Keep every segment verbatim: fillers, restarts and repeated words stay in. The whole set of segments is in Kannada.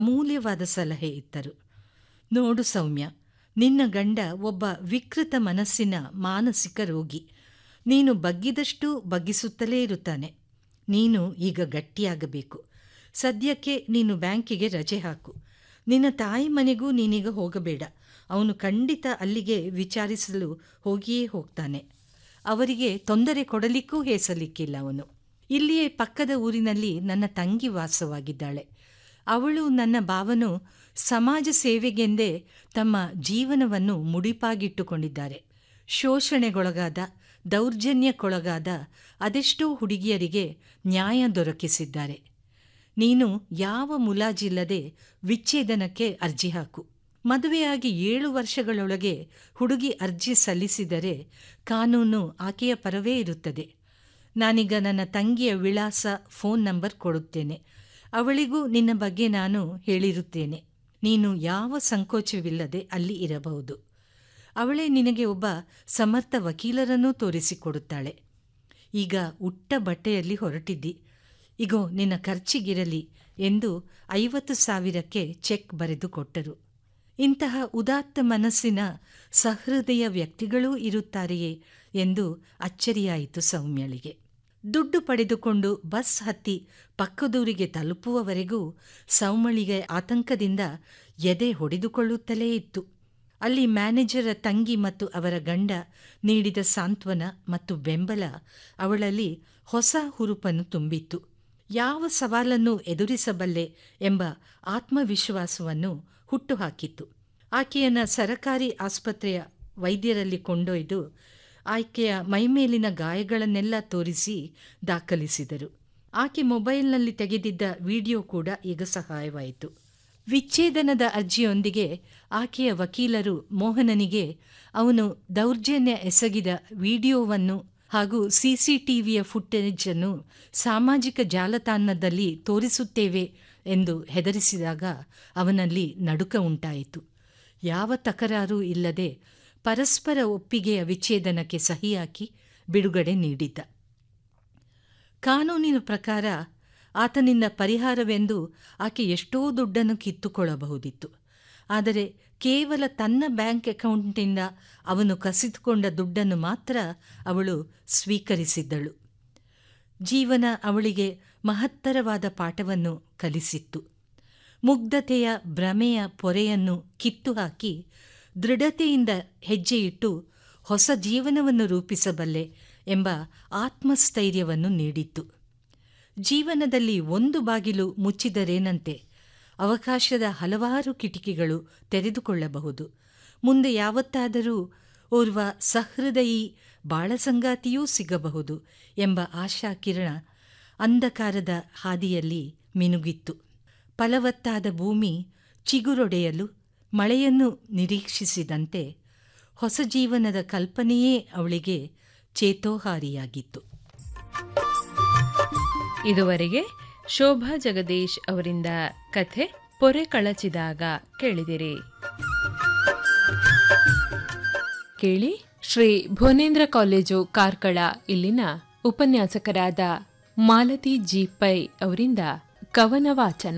ಅಮೂಲ್ಯವಾದ ಸಲಹೆ ಇತ್ತರು. ನೋಡು ಸೌಮ್ಯ, ನಿನ್ನ ಗಂಡ ಒಬ್ಬ ವಿಕೃತ ಮನಸ್ಸಿನ ಮಾನಸಿಕ ರೋಗಿ. ನೀನು ಬಗ್ಗಿದಷ್ಟು ಬಗ್ಗಿಸುತ್ತಲೇ ಇರುತ್ತಾನೆ. ನೀನು ಈಗ ಗಟ್ಟಿಯಾಗಬೇಕು. ಸದ್ಯಕ್ಕೆ ನೀನು ಬ್ಯಾಂಕಿಗೆ ರಜೆ ಹಾಕು. ನಿನ್ನ ತಾಯಿ ಮನೆಗೂ ನೀನೀಗ ಹೋಗಬೇಡ. ಅವನು ಖಂಡಿತ ಅಲ್ಲಿಗೆ ವಿಚಾರಿಸಲು ಹೋಗಿಯೇ ಹೋಗ್ತಾನೆ. ಅವರಿಗೆ ತೊಂದರೆ ಕೊಡಲಿಕ್ಕೂ ಹೇಸಲಿಕ್ಕಿಲ್ಲ ಅವನು. ಇಲ್ಲಿಯೇ ಪಕ್ಕದ ಊರಿನಲ್ಲಿ ನನ್ನ ತಂಗಿ ವಾಸವಾಗಿದ್ದಾಳೆ. ಅವಳು ನನ್ನ ಭಾವನು ಸಮಾಜ ಸೇವೆಗೆಂದೇ ತಮ್ಮ ಜೀವನವನ್ನು ಮುಡಿಪಾಗಿಟ್ಟುಕೊಂಡಿದ್ದಾರೆ. ಶೋಷಣೆಗೊಳಗಾದ, ದೌರ್ಜನ್ಯಕ್ಕೊಳಗಾದ ಅದೆಷ್ಟೋ ಹುಡುಗಿಯರಿಗೆ ನ್ಯಾಯ ದೊರಕಿಸಿದ್ದಾರೆ. ನೀನು ಯಾವ ಮುಲಾಜಿಲ್ಲದೆ ವಿಚ್ಛೇದನಕ್ಕೆ ಅರ್ಜಿ ಹಾಕು. ಮದುವೆಯಾಗಿ ಏಳು ವರ್ಷಗಳೊಳಗೆ ಹುಡುಗಿ ಅರ್ಜಿ ಸಲ್ಲಿಸಿದರೆ ಕಾನೂನು ಆಕೆಯ ಪರವೇ ಇರುತ್ತದೆ. ನಾನೀಗ ನನ್ನ ತಂಗಿಯ ವಿಳಾಸ, ಫೋನ್ ನಂಬರ್ ಕೊಡುತ್ತೇನೆ. ಅವಳಿಗೂ ನಿನ್ನ ಬಗ್ಗೆ ನಾನು ಹೇಳಿರುತ್ತೇನೆ. ನೀನು ಯಾವ ಸಂಕೋಚವಿಲ್ಲದೆ ಅಲ್ಲಿ ಇರಬಹುದು. ಅವಳೇ ನಿನಗೆ ಒಬ್ಬ ಸಮರ್ಥ ವಕೀಲರನ್ನೂ ತೋರಿಸಿಕೊಡುತ್ತಾಳೆ. ಈಗ ಉಟ್ಟ ಬಟ್ಟೆಯಲ್ಲಿ ಹೊರಟಿದ್ದಿ. ಇಗೋ ನಿನ್ನ ಖರ್ಚಿಗಿರಲಿ ಎಂದು ಐವತ್ತು ಸಾವಿರಕ್ಕೆ ಚೆಕ್ ಬರೆದು ಕೊಟ್ಟರು. ಇಂತಹ ಉದಾತ್ತ ಮನಸ್ಸಿನ ಸಹೃದಯ ವ್ಯಕ್ತಿಗಳೂ ಇರುತ್ತಾರೆಯೇ ಎಂದು ಅಚ್ಚರಿಯಾಯಿತು ಸೌಮ್ಯಳಿಗೆ. ದುಡ್ಡು ಪಡೆದುಕೊಂಡು ಬಸ್ ಹತ್ತಿ ಪಕ್ಕದೂರಿಗೆ ತಲುಪುವವರೆಗೂ ಸೌಮ್ಯಳಿಗೆ ಆತಂಕದಿಂದ ಎದೆ ಹೊಡೆದುಕೊಳ್ಳುತ್ತಲೇ ಇತ್ತು. ಅಲ್ಲಿ ಮ್ಯಾನೇಜರ ತಂಗಿ ಮತ್ತು ಅವರ ಗಂಡ ನೀಡಿದ ಸಾಂತ್ವನ ಮತ್ತು ಬೆಂಬಲ ಅವಳಲ್ಲಿ ಹೊಸ ಹುರುಪನ್ನು ತುಂಬಿತ್ತು. ಯಾವ ಸವಾಲನ್ನು ಎದುರಿಸಬಲ್ಲೆ ಎಂಬ ಆತ್ಮವಿಶ್ವಾಸವನ್ನು ಹುಟ್ಟುಹಾಕಿತ್ತು. ಆಕೆಯನ್ನು ಸರಕಾರಿ ಆಸ್ಪತ್ರೆಯ ವೈದ್ಯರಲ್ಲಿ ಕೊಂಡೊಯ್ದು ಆಕೆಯ ಮೈಮೇಲಿನ ಗಾಯಗಳನ್ನೆಲ್ಲ ತೋರಿಸಿ ದಾಖಲಿಸಿದರು. ಆಕೆ ಮೊಬೈಲ್ನಲ್ಲಿ ತೆಗೆದಿದ್ದ ವಿಡಿಯೋ ಕೂಡ ಈಗ ಸಹಾಯವಾಯಿತು. ವಿಚ್ಛೇದನದ ಅರ್ಜಿಯೊಂದಿಗೆ ಆಕೆಯ ವಕೀಲರು ಮೋಹನನಿಗೆ ಅವನು ದೌರ್ಜನ್ಯ ಎಸಗಿದ ವಿಡಿಯೋವನ್ನು ಹಾಗೂ ಸಿಸಿಟಿವಿಯ ಫುಟೇಜ್ ಅನ್ನು ಸಾಮಾಜಿಕ ಜಾಲತಾಣದಲ್ಲಿ ತೋರಿಸುತ್ತೇವೆ ಎಂದು ಹೆದರಿಸಿದಾಗ ಅವನಲ್ಲಿ ನಡುಕ ಉಂಟಾಯಿತು. ಯಾವ ತಕರಾರು ಇಲ್ಲದೆ ಪರಸ್ಪರ ಒಪ್ಪಿಗೆಯ ವಿಚ್ಛೇದನಕ್ಕೆ ಸಹಿ ಹಾಕಿ ಬಿಡುಗಡೆ ನೀಡಿದ್ದ. ಕಾನೂನಿನ ಪ್ರಕಾರ ಆತನಿಂದ ಪರಿಹಾರವೆಂದು ಆಕೆ ಎಷ್ಟೋ ದುಡ್ಡನ್ನು ಕಿತ್ತುಕೊಳ್ಳಬಹುದಿತ್ತು. ಆದರೆ ಕೇವಲ ತನ್ನ ಬ್ಯಾಂಕ್ ಅಕೌಂಟ್ನಿಂದ ಅವನು ಕಸಿದುಕೊಂಡ ದುಡ್ಡನ್ನು ಮಾತ್ರ ಅವಳು ಸ್ವೀಕರಿಸಿದ್ದಳು. ಜೀವನ ಅವಳಿಗೆ ಮಹತ್ತರವಾದ ಪಾಠವನ್ನು ಕಲಿಸಿತ್ತು. ಮುಗ್ಧತೆಯ ಭ್ರಮೆಯ ಪೊರೆಯನ್ನು ಕಿತ್ತು ಹಾಕಿ ದೃಢತೆಯಿಂದ ಹೆಜ್ಜೆಯಿಟ್ಟು ಹೊಸ ಜೀವನವನ್ನು ರೂಪಿಸಬಲ್ಲೆ ಎಂಬ ಆತ್ಮಸ್ಥೈರ್ಯವನ್ನು ನೀಡಿತ್ತು. ಜೀವನದಲ್ಲಿ ಒಂದು ಬಾಗಿಲು ಮುಚ್ಚಿದರೇನಂತೆ ಅವಕಾಶದ ಹಲವಾರು ಕಿಟಕಿಗಳು ತೆರೆದುಕೊಳ್ಳಬಹುದು. ಮುಂದೆ ಯಾವತ್ತಾದರೂ ಓರ್ವ ಸಹೃದಯಿ ಬಾಳಸಂಗಾತಿಯೂ ಸಿಗಬಹುದು ಎಂಬ ಆಶಾಕಿರಣ ಅಂಧಕಾರದ ಹಾದಿಯಲ್ಲಿ ಮಿನುಗಿತ್ತು. ಫಲವತ್ತಾದ ಭೂಮಿ ಚಿಗುರೊಡೆಯಲು ಮಳೆಯನ್ನು ನಿರೀಕ್ಷಿಸಿದಂತೆ ಹೊಸ ಜೀವನದ ಕಲ್ಪನೆಯೇ ಅವಳಿಗೆ ಚೇತೋಹಾರಿಯಾಗಿತ್ತು. ಇದುವರೆಗೆ ಶೋಭಾ ಜಗದೀಶ್ ಅವರಿಂದ ಕಥೆ ಪೊರೆ ಕಳಚಿದಾಗ ಕೇಳಿದಿರಿ. ಕೇಳಿ ಶ್ರೀ ಭುವನೇಂದ್ರ ಕಾಲೇಜು ಕಾರ್ಕಳ ಇಲ್ಲಿನ ಉಪನ್ಯಾಸಕರಾದ ಮಾಲತಿ ಜಿ ಪೈ ಅವರಿಂದ ಕವನ ವಾಚನ.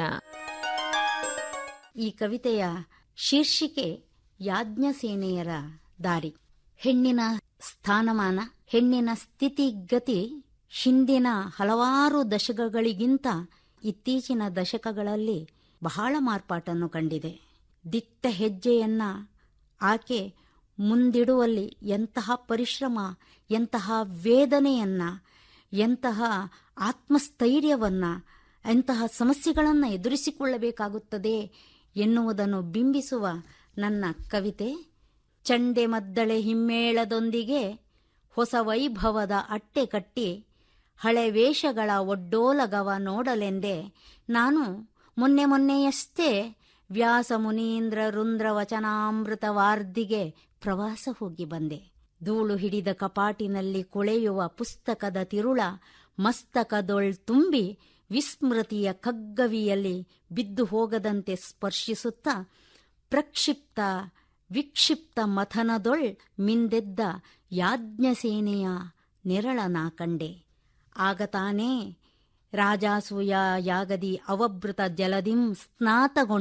ಈ ಕವಿತೆಯ ಶೀರ್ಷಿಕೆ ಯಾಜ್ಞಸೇನೆಯರ ದಾರಿ. ಹೆಣ್ಣಿನ ಸ್ಥಾನಮಾನ, ಹೆಣ್ಣಿನ ಸ್ಥಿತಿಗತಿ ಹಿಂದಿನ ಹಲವಾರು ದಶಕಗಳಿಗಿಂತ ಇತ್ತೀಚಿನ ದಶಕಗಳಲ್ಲಿ ಬಹಳ ಮಾರ್ಪಾಟನ್ನು ಕಂಡಿದೆ. ದಿಟ್ಟ ಹೆಜ್ಜೆಯನ್ನ ಆಕೆ ಮುಂದಿಡುವಲ್ಲಿ ಎಂತಹ ಪರಿಶ್ರಮ, ಎಂತಹ ವೇದನೆಯನ್ನ, ಎಂತಹ ಆತ್ಮಸ್ಥೈರ್ಯವನ್ನ, ಎಂತಹ ಸಮಸ್ಯೆಗಳನ್ನು ಎದುರಿಸಿಕೊಳ್ಳಬೇಕಾಗುತ್ತದೆ ಎನ್ನುವುದನ್ನು ಬಿಂಬಿಸುವ ನನ್ನ ಕವಿತೆ ಚಂಡೆ ಮದ್ದಳೆ ಹಿಮ್ಮೇಳದೊಂದಿಗೆ ಹೊಸ ವೈಭವದ ಅಟ್ಟೆ ಕಟ್ಟಿ ಹಳೆ ವೇಷಗಳ ಒಡ್ಡೋಲಗವ ನೋಡಲೆಂದೇ ನಾನು ಮೊನ್ನೆ ಮೊನ್ನೆಯಷ್ಟೇ ವ್ಯಾಸ ಮುನೀಂದ್ರ ರುಂದ್ರ ವಚನಾಮೃತ ವಾರ್ಧಿಗೆ ಪ್ರವಾಸ ಹೋಗಿ ಬಂದೆ. ಧೂಳು ಹಿಡಿದ ಕಪಾಟಿನಲ್ಲಿ ಕೊಳೆಯುವ ಪುಸ್ತಕದ ತಿರುಳ ಮಸ್ತಕದೊಳ್ ತುಂಬಿ ವಿಸ್ಮೃತಿಯ ಕಗ್ಗವಿಯಲ್ಲಿ ಬಿದ್ದು ಹೋಗದಂತೆ ಸ್ಪರ್ಶಿಸುತ್ತಾ ಪ್ರಕ್ಷಿಪ್ತ ವಿಕ್ಷಿಪ್ತ ಮಥನದೊಳ್ ಮಿಂದೆದ್ದ ಯಾಜ್ಞಸೇನೆಯ ನೆರಳನ ಕಂಡೆ. ಆಗ ತಾನೇ ರಾಜಾಸೂಯ ಯಾಗದಿ ಅವಭೃತ ಜಲದಿಂ ಸ್ನಾತಗೊಂಡ